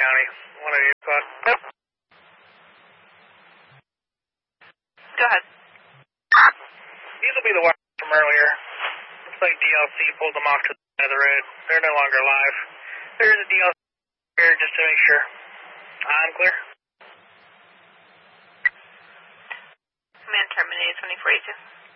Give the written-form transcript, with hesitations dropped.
County. 188 o'clock. Yep. Go ahead. These will be the wires from earlier. Looks like DLC pulled them off to the side of the road. They're no longer live. There's a DLC here just to make sure. I'm clear. Command terminated 2482.